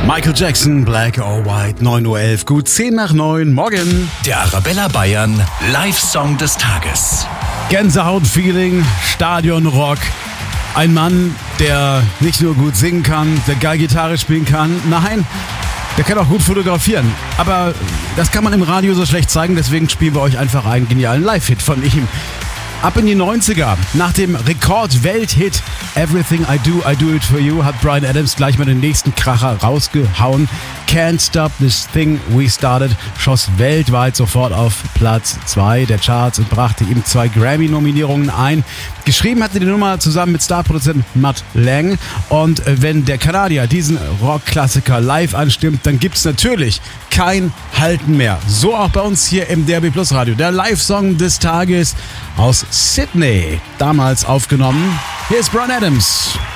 Michael Jackson, Black or White, 9:11 Uhr, gut 10 nach 9, morgen. Der Arabella Bayern Live-Song des Tages. Gänsehaut-Feeling, Stadionrock. Ein Mann, der nicht nur gut singen kann, der geil Gitarre spielen kann, nein, der kann auch gut fotografieren. Aber das kann man im Radio so schlecht zeigen, deswegen spielen wir euch einfach einen genialen Live-Hit von ihm. Ab in die 90er, nach dem Rekord-Welthit Everything I Do It For You, hat Bryan Adams gleich mal den nächsten Kracher rausgehauen. Can't Stop This Thing We Started schoss weltweit sofort auf Platz 2 der Charts und brachte ihm 2 Grammy-Nominierungen ein. Geschrieben hatte die Nummer zusammen mit Starproduzent Mutt Lange. Und wenn der Kanadier diesen Rockklassiker live anstimmt, dann gibt's natürlich kein Halten mehr. So auch bei uns hier im DRB Plus Radio. Der Live-Song des Tages aus Sydney, damals aufgenommen. Hier ist Bryan Adams.